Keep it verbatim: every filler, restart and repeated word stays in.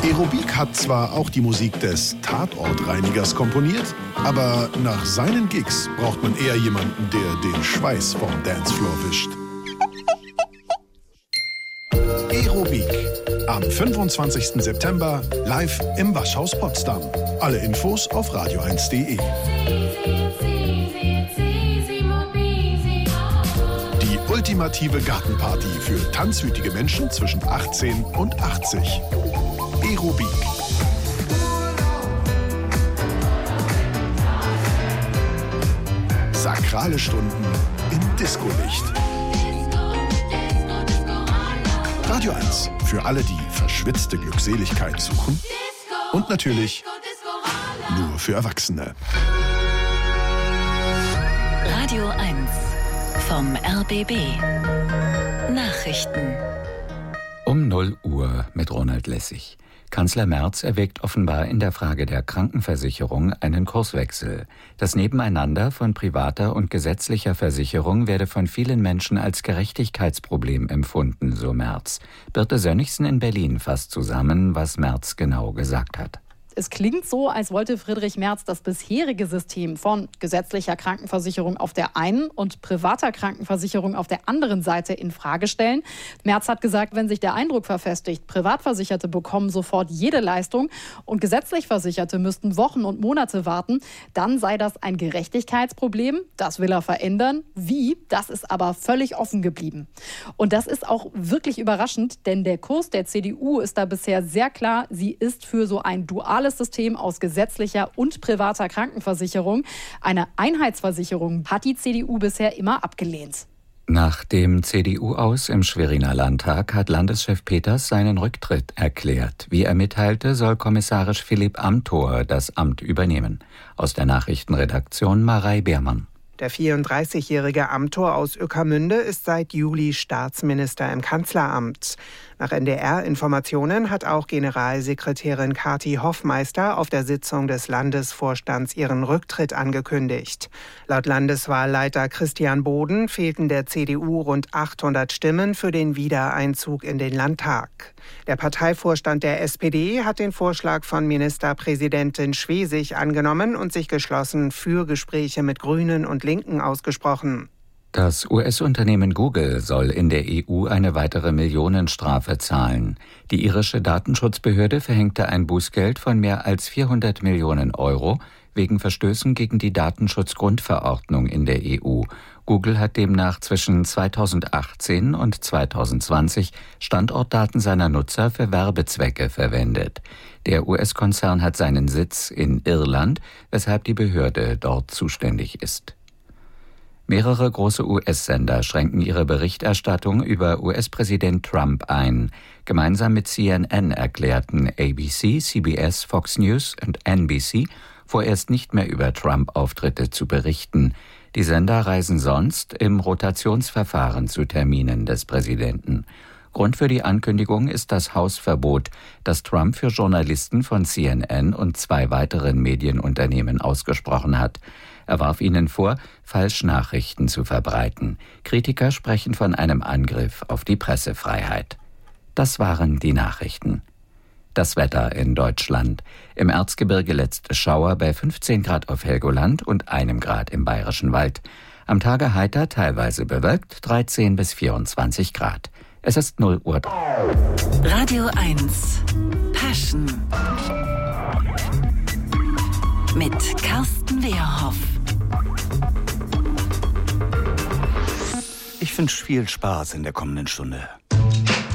Aerobik hat zwar auch die Musik des Tatortreinigers komponiert, aber nach seinen Gigs braucht man eher jemanden, der den Schweiß vom Dancefloor wischt. Aerobik. Am fünfundzwanzigsten September live im Waschhaus Potsdam. Alle Infos auf radio eins punkt de. Die ultimative Gartenparty für tanzwütige Menschen zwischen achtzehn und achtzig. Aerobik. Sakrale Stunden im Disco-Licht. Radio eins für alle, die verschwitzte Glückseligkeit suchen. Und natürlich nur für Erwachsene. Radio eins vom R B B. Nachrichten. Um null Uhr mit Ronald Lessig. Kanzler Merz erwägt offenbar in der Frage der Krankenversicherung einen Kurswechsel. Das Nebeneinander von privater und gesetzlicher Versicherung werde von vielen Menschen als Gerechtigkeitsproblem empfunden, so Merz. Birte Sönnigsen in Berlin fasst zusammen, was Merz genau gesagt hat. Es klingt so, als wollte Friedrich Merz das bisherige System von gesetzlicher Krankenversicherung auf der einen und privater Krankenversicherung auf der anderen Seite in Frage stellen. Merz hat gesagt, wenn sich der Eindruck verfestigt, Privatversicherte bekommen sofort jede Leistung und gesetzlich Versicherte müssten Wochen und Monate warten, dann sei das ein Gerechtigkeitsproblem. Das will er verändern. Wie? Das ist aber völlig offen geblieben. Und das ist auch wirklich überraschend, denn der Kurs der C D U ist da bisher sehr klar. Sie ist für so ein duales System aus gesetzlicher und privater Krankenversicherung. Eine Einheitsversicherung hat die C D U bisher immer abgelehnt. Nach dem C D U-Aus im Schweriner Landtag hat Landeschef Peters seinen Rücktritt erklärt. Wie er mitteilte, soll kommissarisch Philipp Amthor das Amt übernehmen. Aus der Nachrichtenredaktion Marei Beermann. Der vierunddreißigjährige Amthor aus Ueckermünde ist seit Juli Staatsminister im Kanzleramt. Nach N D R-Informationen hat auch Generalsekretärin Kati Hoffmeister auf der Sitzung des Landesvorstands ihren Rücktritt angekündigt. Laut Landeswahlleiter Christian Boden fehlten der C D U rund achthundert Stimmen für den Wiedereinzug in den Landtag. Der Parteivorstand der S P D hat den Vorschlag von Ministerpräsidentin Schwesig angenommen und sich geschlossen für Gespräche mit Grünen und Linken ausgesprochen. Das U S-Unternehmen Google soll in der E U eine weitere Millionenstrafe zahlen. Die irische Datenschutzbehörde verhängte ein Bußgeld von mehr als vierhundert Millionen Euro wegen Verstößen gegen die Datenschutzgrundverordnung in der E U. Google hat demnach zwischen zweitausendachtzehn und zweitausendzwanzig Standortdaten seiner Nutzer für Werbezwecke verwendet. Der U S-Konzern hat seinen Sitz in Irland, weshalb die Behörde dort zuständig ist. Mehrere große U S-Sender schränken ihre Berichterstattung über U S-Präsident Trump ein. Gemeinsam mit C N N erklärten A B C, C B S, Fox News und N B C, vorerst nicht mehr über Trump-Auftritte zu berichten. Die Sender reisen sonst im Rotationsverfahren zu Terminen des Präsidenten. Grund für die Ankündigung ist das Hausverbot, das Trump für Journalisten von C N N und zwei weiteren Medienunternehmen ausgesprochen hat. Er warf ihnen vor, Falschnachrichten zu verbreiten. Kritiker sprechen von einem Angriff auf die Pressefreiheit. Das waren die Nachrichten. Das Wetter in Deutschland. Im Erzgebirge letzte Schauer bei fünfzehn Grad auf Helgoland und einem Grad im Bayerischen Wald. Am Tage heiter, teilweise bewölkt, dreizehn bis vierundzwanzig Grad. Es ist null Uhr. Radio eins Passion mit Carsten Wehrhoff. Ich wünsche viel Spaß in der kommenden Stunde.